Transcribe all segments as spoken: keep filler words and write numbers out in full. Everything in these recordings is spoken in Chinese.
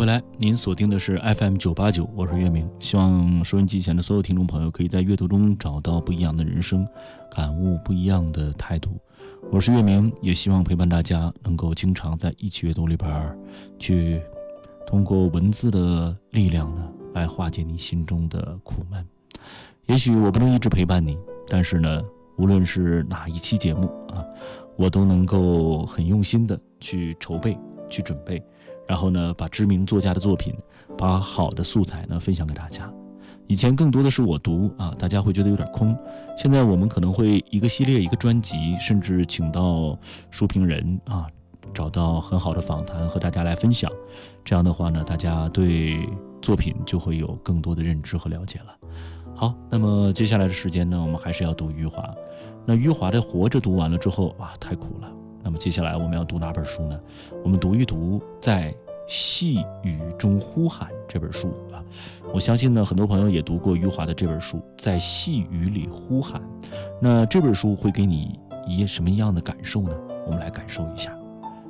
回来，您锁定的是 F M 九八九，我是岳明。希望收音机前的所有听众朋友可以在阅读中找到不一样的人生，感悟不一样的态度。我是岳明，也希望陪伴大家能够经常在一起阅读里边去通过文字的力量呢，来化解你心中的苦闷。也许我不能一直陪伴你，但是呢，无论是哪一期节目啊，我都能够很用心的去筹备、去准备，然后呢，把知名作家的作品，把好的素材呢分享给大家。以前更多的是我读啊，大家会觉得有点空。现在我们可能会一个系列、一个专辑，甚至请到书评人啊，找到很好的访谈和大家来分享。这样的话呢，大家对作品就会有更多的认知和了解了。好，那么接下来的时间呢，我们还是要读余华。那余华的《活着》读完了之后，哇，太苦了。那么接下来我们要读哪本书呢？我们读一读《在细雨中呼喊》这本书啊。我相信呢，很多朋友也读过余华的这本书《在细雨里呼喊》。那这本书会给你一什么样的感受呢？我们来感受一下。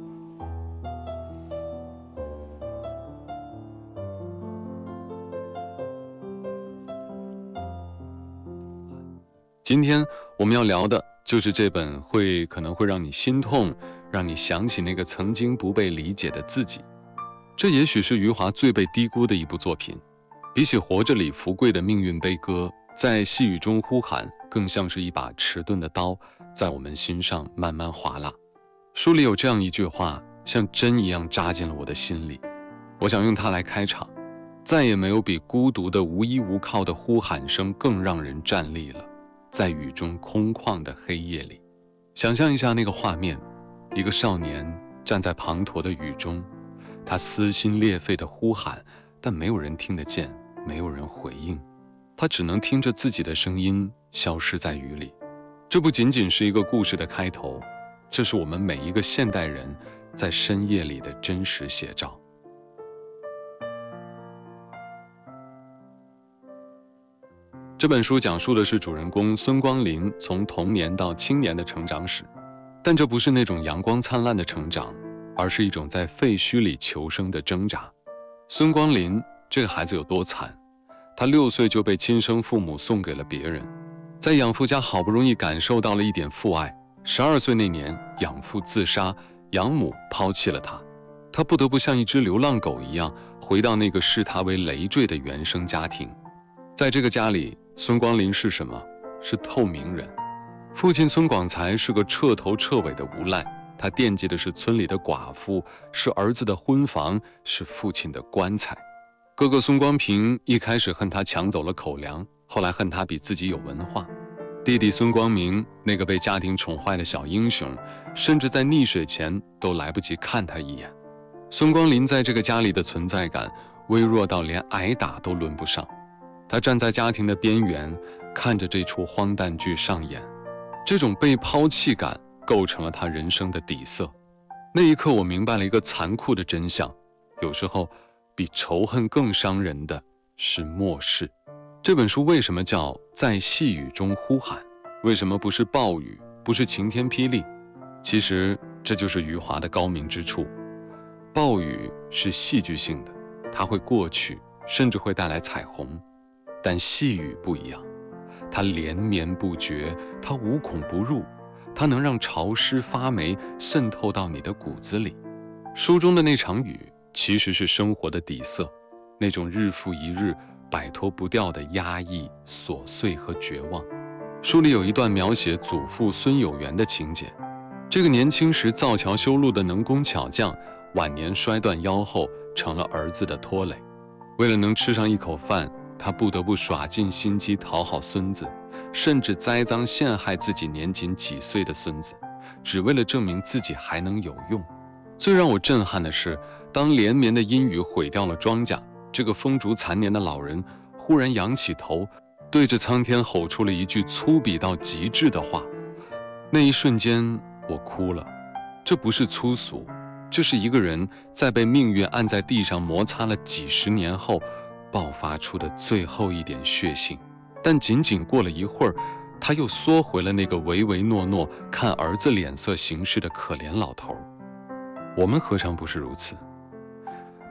今天我们要聊的就是这本会可能会让你心痛，让你想起那个曾经不被理解的自己。这也许是余华最被低估的一部作品，比起《活着》里福贵的命运悲歌，在细雨中呼喊更像是一把迟钝的刀，在我们心上慢慢划拉。书里有这样一句话，像针一样扎进了我的心里，我想用它来开场。再也没有比孤独的无依无靠的呼喊声更让人站立了。在雨中空旷的黑夜里，想象一下那个画面，一个少年站在滂沱的雨中，他撕心裂肺的呼喊，但没有人听得见，没有人回应，他只能听着自己的声音消失在雨里。这不仅仅是一个故事的开头，这是我们每一个现代人在深夜里的真实写照。这本书讲述的是主人公孙光林从童年到青年的成长史，但这不是那种阳光灿烂的成长，而是一种在废墟里求生的挣扎。孙光林这个孩子有多惨？他六岁就被亲生父母送给了别人，在养父家好不容易感受到了一点父爱，十二岁那年养父自杀，养母抛弃了他，他不得不像一只流浪狗一样回到那个视他为累赘的原生家庭。在这个家里，孙光林是什么？是透明人。父亲孙广才是个彻头彻尾的无赖，他惦记的是村里的寡妇，是儿子的婚房，是父亲的棺材。哥哥孙光平一开始恨他抢走了口粮，后来恨他比自己有文化。弟弟孙光明那个被家庭宠坏的小英雄，甚至在溺水前都来不及看他一眼。孙光林在这个家里的存在感微弱到连挨打都轮不上。他站在家庭的边缘，看着这出荒诞剧上演，这种被抛弃感构成了他人生的底色。那一刻我明白了一个残酷的真相，有时候比仇恨更伤人的是漠视。这本书为什么叫在细雨中呼喊？为什么不是暴雨，不是晴天霹雳？其实这就是余华的高明之处。暴雨是戏剧性的，它会过去，甚至会带来彩虹。但细雨不一样，它连绵不绝，它无孔不入，它能让潮湿发霉渗透到你的骨子里。书中的那场雨其实是生活的底色，那种日复一日摆脱不掉的压抑、琐碎和绝望。书里有一段描写祖父孙有元的情节，这个年轻时造桥修路的能工巧匠，晚年摔断腰后成了儿子的拖累。为了能吃上一口饭，他不得不耍尽心机讨好孙子，甚至栽赃陷害自己年仅几岁的孙子，只为了证明自己还能有用。最让我震撼的是，当连绵的阴雨毁掉了庄稼，这个风烛残年的老人忽然仰起头，对着苍天吼出了一句粗鄙到极致的话。那一瞬间我哭了，这不是粗俗，这是一个人在被命运按在地上摩擦了几十年后爆发出的最后一点血性。但仅仅过了一会儿，他又缩回了那个唯唯诺诺看儿子脸色行事的可怜老头。我们何尝不是如此？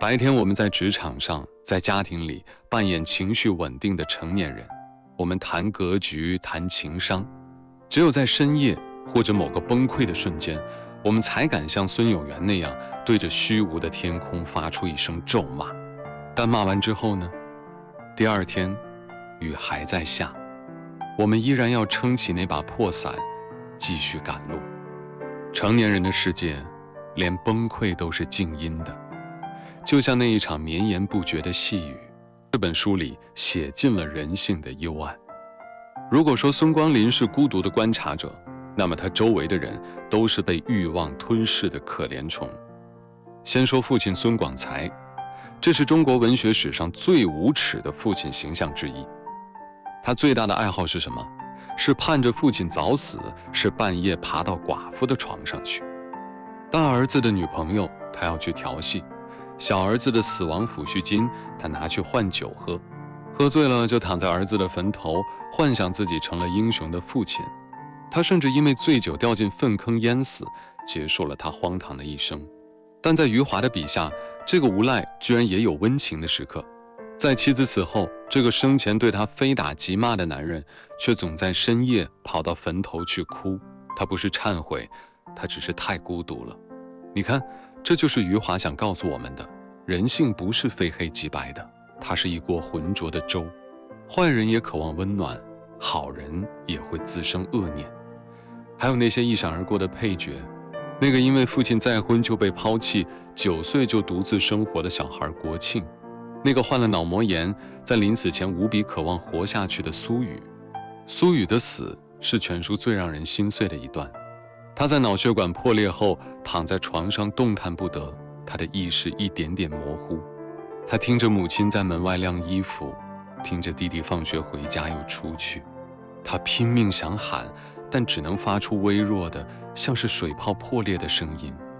白天我们在职场上，在家庭里扮演情绪稳定的成年人，我们谈格局，谈情商。只有在深夜或者某个崩溃的瞬间，我们才敢像孙有元那样对着虚无的天空发出一声咒骂。但骂完之后呢？第二天雨还在下，我们依然要撑起那把破伞，继续赶路。成年人的世界，连崩溃都是静音的，就像那一场绵延不绝的细雨。这本书里写尽了人性的幽暗。如果说孙光林是孤独的观察者，那么他周围的人都是被欲望吞噬的可怜虫。先说父亲孙广才，这是中国文学史上最无耻的父亲形象之一。他最大的爱好是什么？是盼着父亲早死，是半夜爬到寡妇的床上去。大儿子的女朋友他要去调戏，小儿子的死亡抚恤金他拿去换酒喝，喝醉了就躺在儿子的坟头，幻想自己成了英雄的父亲。他甚至因为醉酒掉进粪坑淹死，结束了他荒唐的一生。但在余华的笔下，这个无赖居然也有温情的时刻。在妻子死后，这个生前对他非打即骂的男人，却总在深夜跑到坟头去哭。他不是忏悔，他只是太孤独了。你看，这就是余华想告诉我们的，人性不是非黑即白的，它是一锅浑浊的粥。坏人也渴望温暖，好人也会滋生恶念。还有那些一闪而过的配角，那个因为父亲再婚就被抛弃，九岁就独自生活的小孩国庆，那个患了脑膜炎，在临死前无比渴望活下去的苏雨。苏雨的死是全书最让人心碎的一段。他在脑血管破裂后躺在床上动弹不得，他的意识一点点模糊。他听着母亲在门外晾衣服，听着弟弟放学回家又出去。他拼命想喊，但只能发出微弱的，像是水泡破裂的声音。